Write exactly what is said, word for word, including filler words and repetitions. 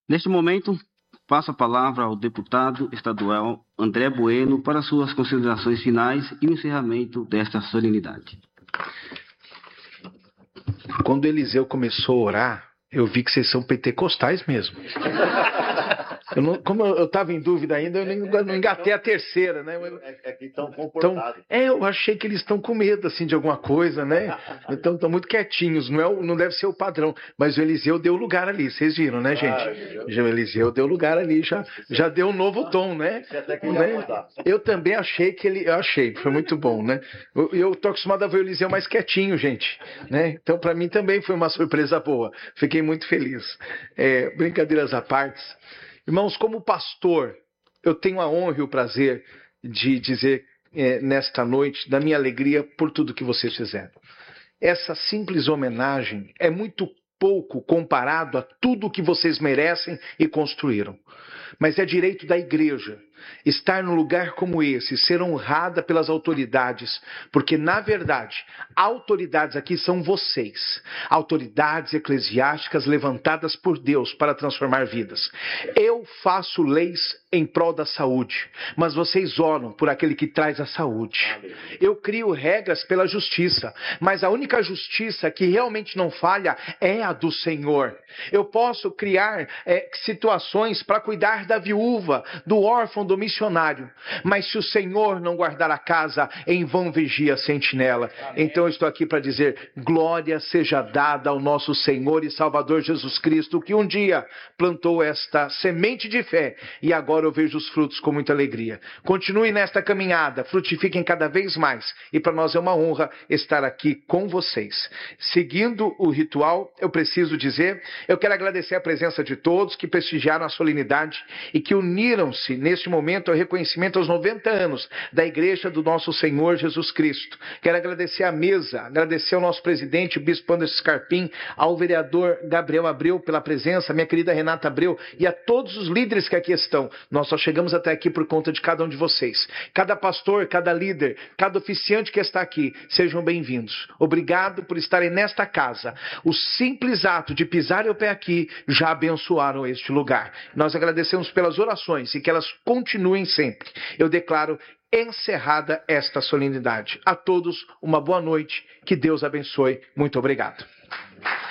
Neste momento, passo a palavra ao deputado estadual André Bueno para suas considerações finais e o encerramento desta solenidade. Quando Eliseu começou a orar, eu vi que vocês são pentecostais mesmo. Eu não, como eu estava em dúvida ainda, eu não engatei a terceira, né? É que estão comportados. Então, é, eu achei que eles estão com medo, assim, de alguma coisa, né? Então, estão muito quietinhos, não, é o, não deve ser o padrão. Mas o Eliseu deu lugar ali, vocês viram, né, gente? Já, o Eliseu deu lugar ali, já, já deu um novo tom, né? né? Eu também achei que ele... Eu achei, foi muito bom, né? Eu, eu tô acostumado a ver o Eliseu mais quietinho, gente, né? Então, para mim também foi uma surpresa boa. Fiquei muito feliz. É, brincadeiras à parte. Irmãos, como pastor, eu tenho a honra e o prazer de dizer é, nesta noite da minha alegria por tudo que vocês fizeram. Essa simples homenagem é muito pouco comparado a tudo que vocês merecem e construíram. Mas é direito da igreja estar num lugar como esse, ser honrada pelas autoridades, porque, na verdade, autoridades aqui são vocês, autoridades eclesiásticas levantadas por Deus para transformar vidas. Eu faço leis em prol da saúde, mas vocês oram por aquele que traz a saúde. Eu crio regras pela justiça, mas a única justiça que realmente não falha é a do Senhor. Eu posso criar é, situações para cuidar da viúva, do órfão, do missionário, mas se o Senhor não guardar a casa, em vão vigia a sentinela. Então eu estou aqui para dizer, glória seja dada ao nosso Senhor e Salvador Jesus Cristo, que um dia plantou esta semente de fé e agora eu vejo os frutos com muita alegria. Continue nesta caminhada, frutifiquem cada vez mais e para nós é uma honra estar aqui com vocês. Seguindo o ritual, eu preciso dizer, eu quero agradecer a presença de todos que prestigiaram a solenidade e que uniram-se neste momento ao reconhecimento aos noventa anos da Igreja do nosso Senhor Jesus Cristo. Quero agradecer à mesa, agradecer ao nosso presidente, o Bispo Anderson Scarpim, ao vereador Gabriel Abreu pela presença, minha querida Renata Abreu e a todos os líderes que aqui estão. Nós só chegamos até aqui por conta de cada um de vocês. Cada pastor, cada líder, cada oficiante que está aqui, sejam bem-vindos. Obrigado por estarem nesta casa. O simples ato de pisar o pé aqui já abençoaram este lugar. Nós agradecemos pelas orações e que elas continuem sempre. Eu declaro encerrada esta solenidade. A todos, uma boa noite. Que Deus abençoe. Muito obrigado.